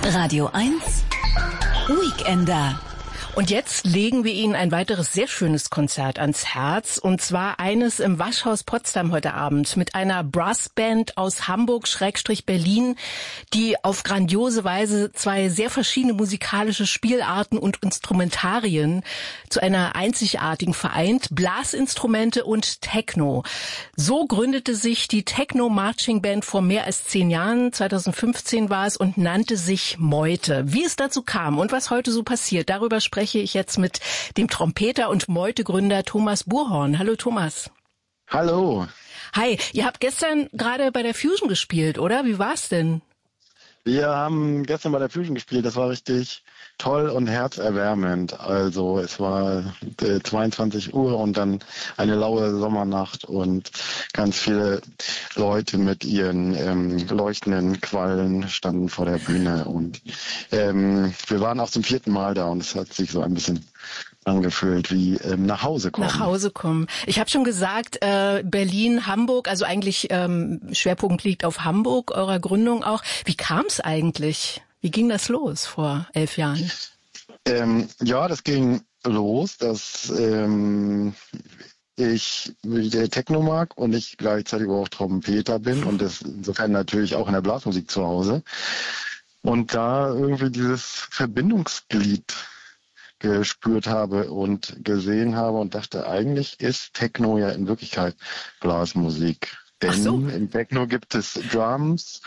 Radio 1 Weekender. Und jetzt legen wir Ihnen ein weiteres sehr schönes Konzert ans Herz. Und zwar eines im Waschhaus Potsdam heute Abend mit einer Brassband aus Hamburg/Berlin, die auf grandiose Weise zwei sehr verschiedene musikalische Spielarten und Instrumentarien zu einer einzigartigen vereint. Blasinstrumente und Techno. So gründete sich die Techno Marching Band vor mehr als 10 Jahren. 2015 war es und nannte sich Meute. Wie es dazu kam und was heute so passiert, darüber spreche ich jetzt mit dem Trompeter und Meute-Gründer Thomas Buhrhorn. Hallo Thomas. Hallo. Hi, ihr habt gestern gerade bei der Fusion gespielt, oder? Wie war's denn? Wir haben gestern bei der Fusion gespielt, das war richtig toll und herzerwärmend. Also es war 22 Uhr und dann eine laue Sommernacht und ganz viele Leute mit ihren leuchtenden Quallen standen vor der Bühne. Und wir waren auch zum 4. Mal da und es hat sich so ein bisschen angefühlt wie nach Hause kommen. Nach Hause kommen. Ich habe schon gesagt, Berlin, Hamburg, also eigentlich Schwerpunkt liegt auf Hamburg, eurer Gründung auch. Wie kam es eigentlich? Wie ging das los vor 11 Jahren? Ja, das ging los, dass ich der Techno mag und ich gleichzeitig auch Trompeter bin und das insofern natürlich auch in der Blasmusik zu Hause. Und da irgendwie dieses Verbindungsglied gespürt habe und gesehen habe und dachte, eigentlich ist Techno ja in Wirklichkeit Blasmusik. Denn im Techno gibt es Drums,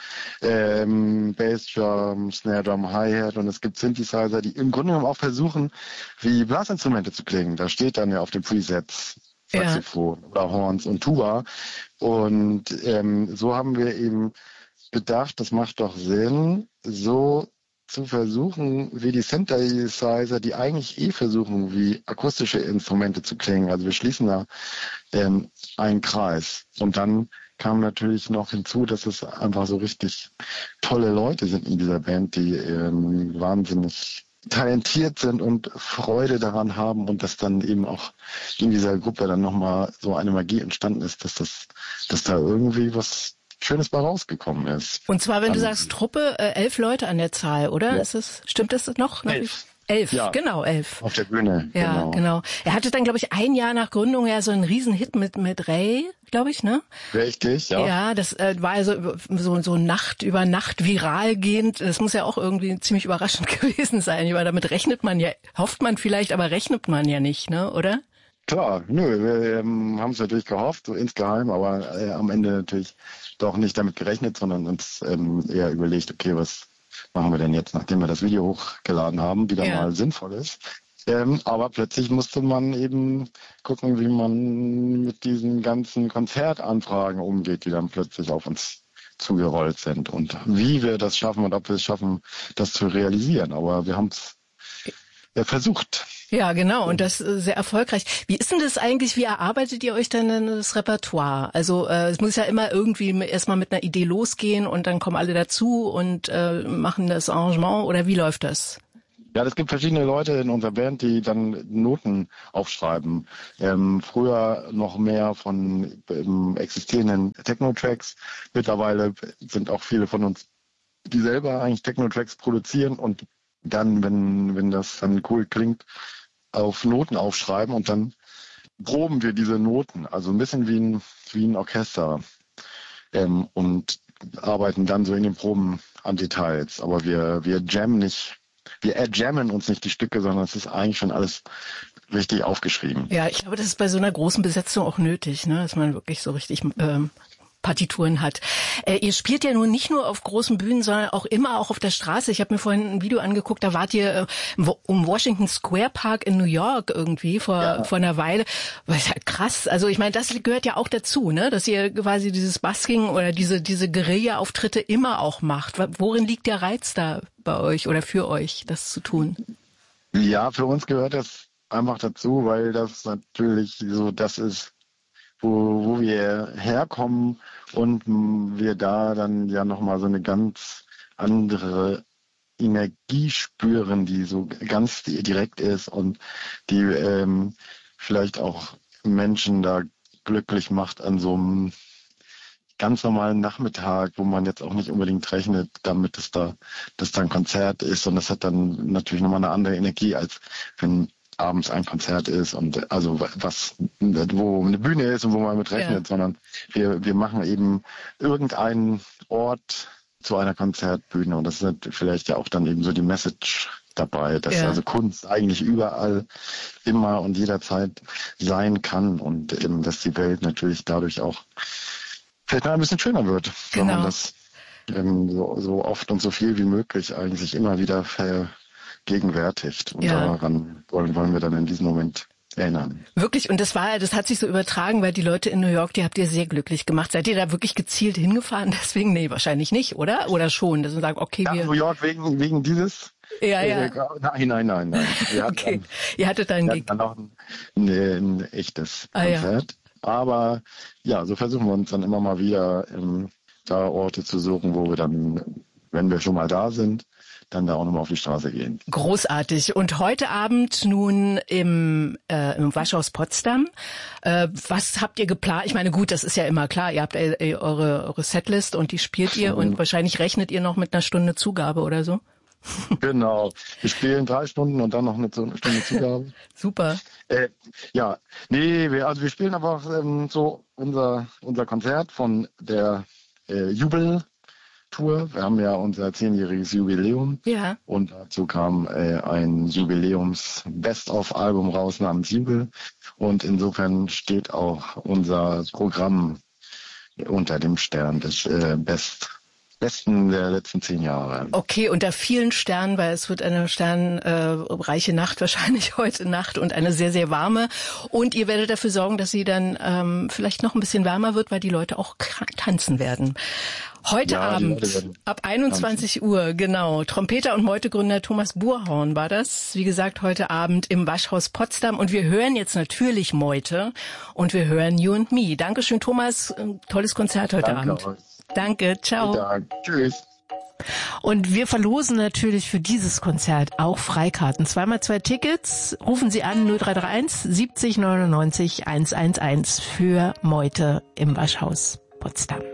Bassdrum, Snare Drum, Hi-Hat und es gibt Synthesizer, die im Grunde genommen auch versuchen, wie Blasinstrumente zu klingen. Da steht dann ja auf den Presets Saxophon oder Horns und Tuba. Und so haben wir eben gedacht, das macht doch Sinn, so zu versuchen, wie die Synthesizer, die eigentlich versuchen, wie akustische Instrumente zu klingen. Also wir schließen da einen Kreis. Und dann kam natürlich noch hinzu, dass es einfach so richtig tolle Leute sind in dieser Band, die wahnsinnig talentiert sind und Freude daran haben und dass dann eben auch in dieser Gruppe dann nochmal so eine Magie entstanden ist, dass da irgendwie was Schönes bei rausgekommen ist. Und zwar, wenn du sagst Truppe, 11 Leute an der Zahl, oder? Ja. Stimmt das noch? 11. 11, ja. Genau, 11. Auf der Bühne, ja, genau. Er hatte dann, glaube ich, ein Jahr nach Gründung ja so einen Riesenhit mit Ray, glaube ich, ne? Richtig, ja. Ja, das war also so Nacht über Nacht viral gehend. Das muss ja auch irgendwie ziemlich überraschend gewesen sein, weil damit rechnet man ja, hofft man vielleicht, aber rechnet man ja nicht, ne, oder? Klar, wir haben es natürlich gehofft, so insgeheim, aber am Ende natürlich doch nicht damit gerechnet, sondern uns eher überlegt, okay, was machen wir denn jetzt, nachdem wir das Video hochgeladen haben, wieder mal sinnvoll ist. Aber plötzlich musste man eben gucken, wie man mit diesen ganzen Konzertanfragen umgeht, die dann plötzlich auf uns zugerollt sind und wie wir das schaffen und ob wir es schaffen, das zu realisieren. Aber wir haben es versucht. Ja, genau. Und das sehr erfolgreich. Wie ist denn das eigentlich? Wie erarbeitet ihr euch denn das Repertoire? Also es muss ja immer irgendwie erstmal mit einer Idee losgehen und dann kommen alle dazu und machen das Arrangement oder wie läuft das? Ja, es gibt verschiedene Leute in unserer Band, die dann Noten aufschreiben. Früher noch mehr von existierenden Techno-Tracks. Mittlerweile sind auch viele von uns, die selber eigentlich Techno-Tracks produzieren und dann, wenn das dann cool klingt, auf Noten aufschreiben und dann proben wir diese Noten, also ein bisschen wie ein Orchester und arbeiten dann so in den Proben an Details. Aber wir jammen uns nicht die Stücke, sondern es ist eigentlich schon alles richtig aufgeschrieben. Ja, ich glaube, das ist bei so einer großen Besetzung auch nötig, ne, dass man wirklich so richtig Partituren hat. Ihr spielt ja nun nicht nur auf großen Bühnen, sondern auch immer auch auf der Straße. Ich habe mir vorhin ein Video angeguckt, da wart ihr um Washington Square Park in New York irgendwie vor einer Weile. Das ist halt krass. Also ich meine, das gehört ja auch dazu, ne, dass ihr quasi dieses Busking oder diese Guerilla-Auftritte immer auch macht. Worin liegt der Reiz da bei euch oder für euch, das zu tun? Ja, für uns gehört das einfach dazu, weil das natürlich so das ist, wo wir herkommen und wir da dann ja nochmal so eine ganz andere Energie spüren, die so ganz direkt ist und die vielleicht auch Menschen da glücklich macht an so einem ganz normalen Nachmittag, wo man jetzt auch nicht unbedingt rechnet, damit das da ein Konzert ist. Und das hat dann natürlich nochmal eine andere Energie, als wenn abends ein Konzert ist und also wo eine Bühne ist und wo man mit rechnet, sondern wir machen eben irgendeinen Ort zu einer Konzertbühne und das ist vielleicht ja auch dann eben so die Message dabei, dass also Kunst eigentlich überall immer und jederzeit sein kann und eben, dass die Welt natürlich dadurch auch vielleicht noch ein bisschen schöner wird, wenn man das so oft und so viel wie möglich eigentlich immer wieder vergegenwärtigt. Und daran wollen wir dann in diesem Moment erinnern. Wirklich, und das hat sich so übertragen, weil die Leute in New York, die habt ihr sehr glücklich gemacht. Seid ihr da wirklich gezielt hingefahren? Deswegen, nee, wahrscheinlich nicht, oder? Oder schon, dass man sagt, okay, wir... New York wegen dieses... Ja. Nein. Okay, ihr hattet einen Gig. Dann noch ein echtes Konzert. Aber ja, so versuchen wir uns dann immer mal wieder da Orte zu suchen, wo wir dann, wenn wir schon mal da sind, dann da auch nochmal auf die Straße gehen. Großartig. Und heute Abend nun im Waschhaus Potsdam. Was habt ihr geplant? Ich meine, gut, das ist ja immer klar. Ihr habt eure Setlist und die spielt ihr und wahrscheinlich rechnet ihr noch mit einer Stunde Zugabe oder so. Genau. Wir spielen 3 Stunden und dann noch eine Stunde Zugabe. Super. Wir spielen aber auch so unser Konzert von der Jubel-Tour. Wir haben ja unser 10-jähriges Jubiläum. Ja. Und dazu kam ein Jubiläums-Best-of-Album raus namens Jubel. Und insofern steht auch unser Programm unter dem Stern des Besten der letzten 10 Jahre. Okay, unter vielen Sternen, weil es wird eine sternreiche Nacht wahrscheinlich heute Nacht und eine sehr, sehr warme. Und ihr werdet dafür sorgen, dass sie dann vielleicht noch ein bisschen wärmer wird, weil die Leute auch tanzen werden. Heute Abend ab 21 Uhr, genau. Trompeter und Meute-Gründer Thomas Buhrhorn war das. Wie gesagt, heute Abend im Waschhaus Potsdam. Und wir hören jetzt natürlich Meute und wir hören You and Me. Dankeschön, Thomas. Tolles Konzert heute Abend. Danke, ciao. Tschüss. Und wir verlosen natürlich für dieses Konzert auch Freikarten. 2x2 Tickets. Rufen Sie an 0331 70 99 111 für Meute im Waschhaus Potsdam.